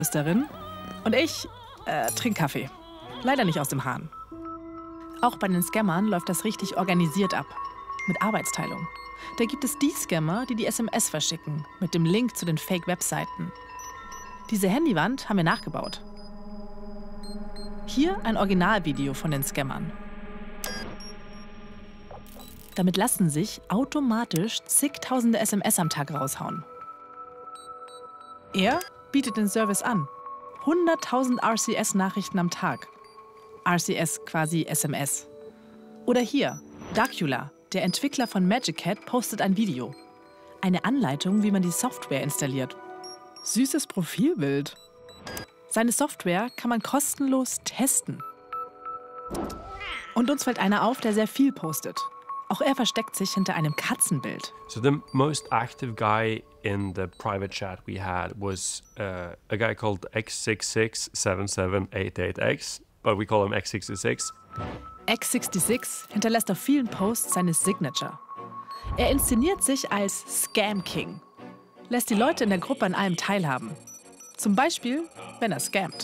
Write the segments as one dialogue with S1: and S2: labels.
S1: ist darin und ich trinke Kaffee. Leider nicht aus dem Hahn. Auch bei den Scammern läuft das richtig organisiert ab. Mit Arbeitsteilung. Da gibt es die Scammer, die SMS verschicken, mit dem Link zu den Fake-Webseiten. Diese Handywand haben wir nachgebaut. Hier ein Originalvideo von den Scammern. Damit lassen sich automatisch zigtausende SMS am Tag raushauen. Er bietet den Service an. 100.000 RCS-Nachrichten am Tag. RCS quasi SMS. Oder hier, Darkula, der Entwickler von Magic Cat, postet ein Video. Eine Anleitung, wie man die Software installiert. Süßes Profilbild. Seine Software kann man kostenlos testen. Und uns fällt einer auf, der sehr viel postet. Auch er versteckt sich hinter einem Katzenbild.
S2: So the most active guy in the private chat we had was a guy called X667788X, but we call him X66.
S1: X66 hinterlässt auf vielen Posts seine Signature. Er inszeniert sich als Scam King. Lässt die Leute in der Gruppe an allem teilhaben. Zum Beispiel, wenn er scammt.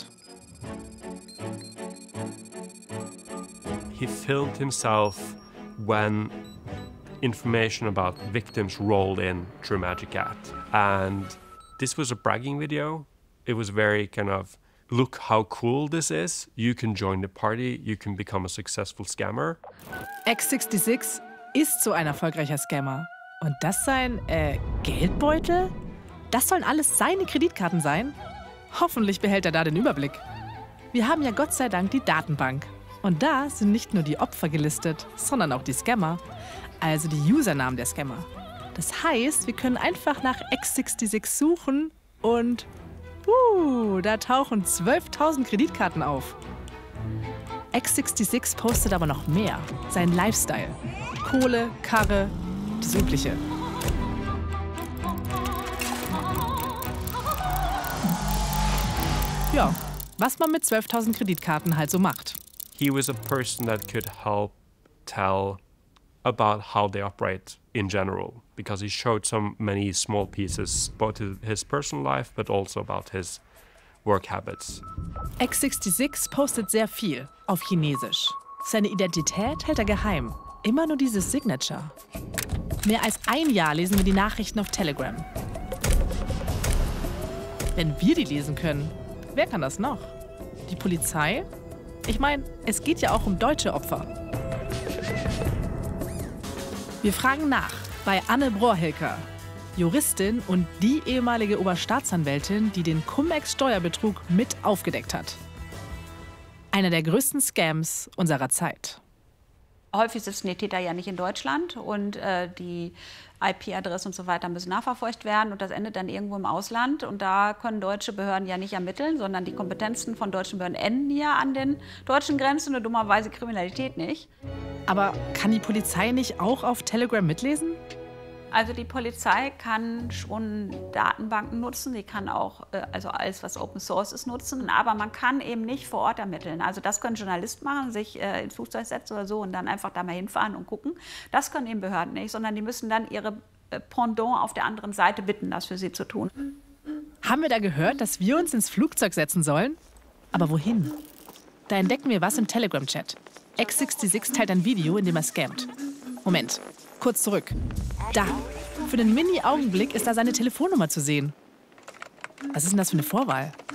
S2: He filmed himself when information about victims rolled in through Magic Cat. And this was a bragging video. It was very kind of, look how cool this is. You can join the party. You can become a successful scammer.
S1: X66 ist so ein erfolgreicher Scammer. Und das sein Geldbeutel? Das sollen alles seine Kreditkarten sein? Hoffentlich behält er da den Überblick. Wir haben ja Gott sei Dank die Datenbank. Und da sind nicht nur die Opfer gelistet, sondern auch die Scammer. Also die Usernamen der Scammer. Das heißt, wir können einfach nach X66 suchen und da tauchen 12.000 Kreditkarten auf. X66 postet aber noch mehr. Sein Lifestyle. Kohle, Karre, das Übliche. Ja, was man mit 12.000 Kreditkarten halt so macht.
S2: He was a person that could help tell about how they operate in general, because he showed so many small pieces, both his personal life, but also about his work habits.
S1: X66 postet sehr viel auf Chinesisch. Seine Identität hält er geheim. Immer nur dieses Signature. Mehr als ein Jahr lesen wir die Nachrichten auf Telegram. Wenn wir die lesen können, wer kann das noch? Die Polizei? Ich meine, es geht ja auch um deutsche Opfer. Wir fragen nach bei Anne Brohrhilker, Juristin und die ehemalige Oberstaatsanwältin, die den Cum-Ex-Steuerbetrug mit aufgedeckt hat. Einer der größten Scams unserer Zeit.
S3: Häufig sitzen die Täter ja nicht in Deutschland und die IP-Adressen und so weiter müssen nachverfolgt werden und das endet dann irgendwo im Ausland. Und da können deutsche Behörden ja nicht ermitteln, sondern die Kompetenzen von deutschen Behörden enden ja an den deutschen Grenzen und dummerweise Kriminalität nicht.
S1: Aber kann die Polizei nicht auch auf Telegram mitlesen?
S3: Also die Polizei kann schon Datenbanken nutzen, sie kann auch also alles, was Open Source ist, nutzen, aber man kann eben nicht vor Ort ermitteln. Also das können Journalisten machen, sich ins Flugzeug setzen oder so und dann einfach da mal hinfahren und gucken. Das können eben Behörden nicht, sondern die müssen dann ihre Pendant auf der anderen Seite bitten, das für sie zu tun.
S1: Haben wir da gehört, dass wir uns ins Flugzeug setzen sollen? Aber wohin? Da entdecken wir was im Telegram-Chat. X66 teilt ein Video, in dem er scammt. Moment. Kurz zurück. Da. Für den Mini-Augenblick ist da seine Telefonnummer zu sehen. Was ist denn das für eine Vorwahl?